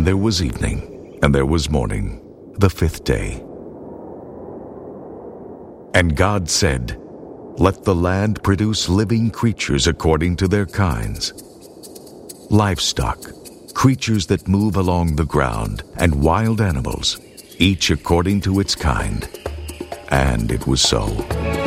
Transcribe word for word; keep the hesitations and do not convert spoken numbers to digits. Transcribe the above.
And there was evening, and there was morning, the fifth day. And God said, "Let the land produce living creatures according to their kinds, livestock, creatures that move along the ground, and wild animals, each according to its kind." And it was so.